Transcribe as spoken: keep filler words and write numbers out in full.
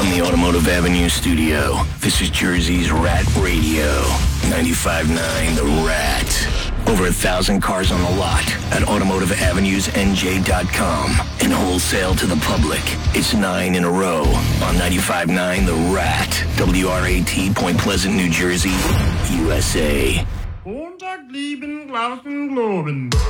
From the Automotive Avenue studio, this is Jersey's Rat Radio. ninety-five point nine The Rat. Over a thousand cars on the lot at automotive avenues n j dot com. And wholesale to the public. It's nine in a row on ninety-five point nine The Rat. W R A T, Point Pleasant, New Jersey, U S A. Montag lieben, Glauben, Globen.